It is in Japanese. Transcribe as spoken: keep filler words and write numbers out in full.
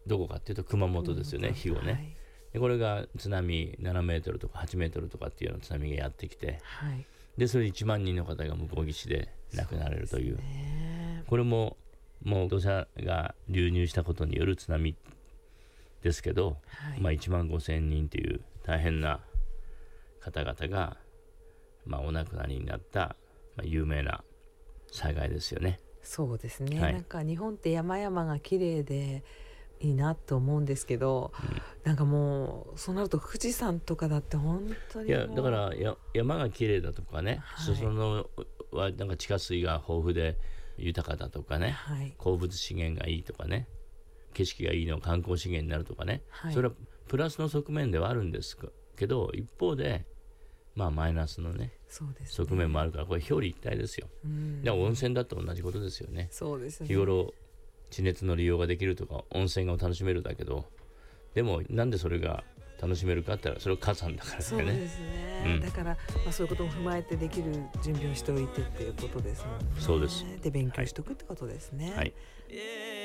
どこかっていうと熊本ですよね、肥後ね、はい、でこれが津波ななメートルとかはちメートルとかっていうような津波がやってきて、はい、でそれでいちまんにんの方が向こう岸で亡くなられるという、これももう土砂が流入したことによる津波ですけど、はい、まあ、いちまんごせんにんという大変な方々が、まあ、お亡くなりになった、まあ、有名な災害ですよね。 そうですね、 はい、 なんか日本って山々が綺麗でいいなと思うんですけど、うん、なんかもうそうなると富士山とかだって本当にいやだからや山が綺麗だとかね、はい、裾野はなんか地下水が豊富で豊かだとかね、はい、鉱物資源がいいとかね、景色がいいの観光資源になるとかね、はい、それはプラスの側面ではあるんですけど、一方でまあマイナスのね、 そうですね、 側面もあるから、これ表裏一体ですよ。うん、で温泉だと同じことですよね。 そうですね、 日頃地熱の利用ができるとか温泉を楽しめるだけど、でもなんでそれが楽しめるかって言ったらそれは火山だからね。 そうですね、うん、だから、まあ、そういうことも踏まえてできる準備をしておいてっていうことですもんね。 そうです。 で勉強しておくってことですね。 はい、はい。